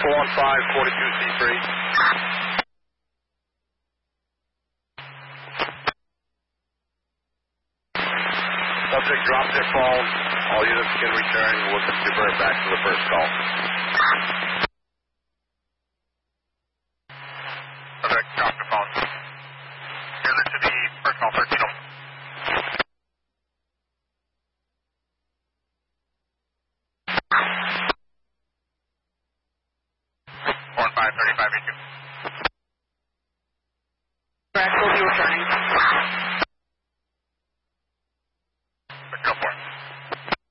415, 42C3. Subject dropped their phone. All units can return. We'll divert back to the first call. Subject dropped the phone. Unit to the first call, 13. 415, 3582.